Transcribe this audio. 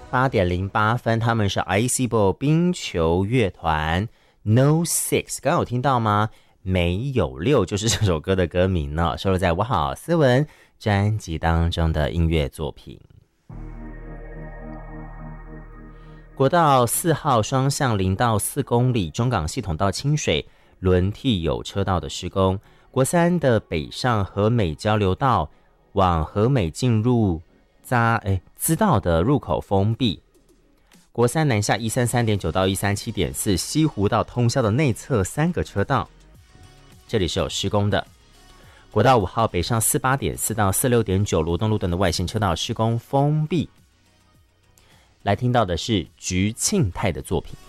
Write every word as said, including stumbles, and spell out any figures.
八点零八分，他们是 Icebo 冰球乐团 No Six， 刚刚有听到吗？没有六就是这首歌的歌名呢，收录在我好斯文专辑当中的音乐作品。国道四号双向零到四公里中港系统到清水轮替有车道的施工，国三的北上和美交流道往和美进入匝诶资道的入口封闭，国三南下一三三点九到一三七点四西湖道通霄的内侧三个车道，这里是有施工的。国道五号北上四八点四到四六点九罗东路等的外线车道施工封闭。来听到的是菊庆泰的作品。